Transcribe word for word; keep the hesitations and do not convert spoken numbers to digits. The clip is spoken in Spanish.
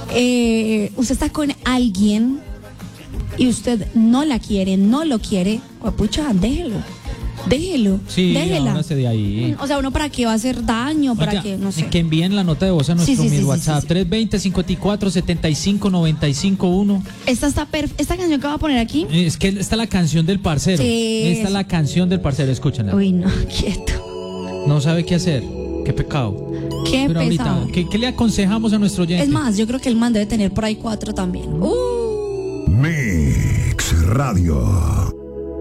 eh, usted está con alguien y usted no la quiere, no lo quiere, pues pucha, déjelo. Déjelo, sí, déjela. Ábrase de ahí. O sea, uno para qué va a hacer daño, para Oiga, qué, no sé. Que envíen la nota de voz a nuestro Sí, sí, sí, sí, WhatsApp sí, sí. tres veinte, cincuenta y cuatro, setenta y cinco, noventa y cinco uno. Esta está perf- esta canción que voy a poner aquí. Es que esta es la canción del parcero. Sí, Esta es la canción del parcero, escúchenla. Uy, no, quieto. No sabe qué hacer. Qué pecado. Qué Pero pesado. ahorita, ¿qué, ¿qué le aconsejamos a nuestro oyente? Es más, yo creo que el man debe tener por ahí cuatro también. Uh. Mix Radio.